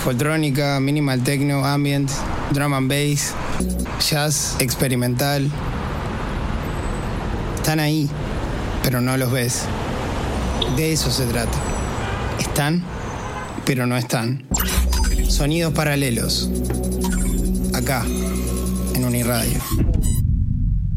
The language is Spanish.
Foltrónica, minimal techno, ambient, drum and bass, jazz, experimental. Están ahí, pero no los ves. De eso se trata. Están, pero no están. Sonidos paralelos. Acá, en Uniradio.